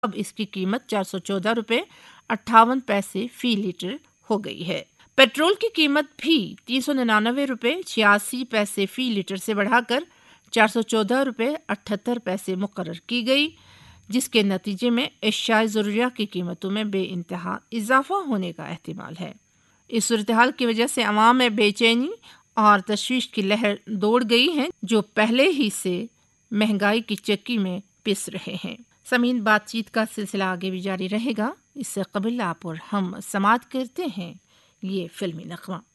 अब इसकी कीमत 414 रुपये 58 पैसे फी लीटर हो गई है। पेट्रोल की कीमत भी 399 रुपये 86 पैसे फी लीटर से बढ़ाकर 414 रुपये 78 पैसे मुकर्रर की गई, जिसके नतीजे में एशियाई ज़रूरिया की कीमतों में बेइंतहा इजाफा होने का एहतिमाल है। इस सूरत-ए-हाल की वजह से अवाम में बेचैनी और तशवीश की लहर दौड़ गई है, जो पहले ही से महंगाई की चक्की में पिस रहे हैं। समीन, बातचीत का सिलसिला आगे भी जारी रहेगा। इससे कबल आप और हम समाअत करते हैं ये फिल्मी नगमा।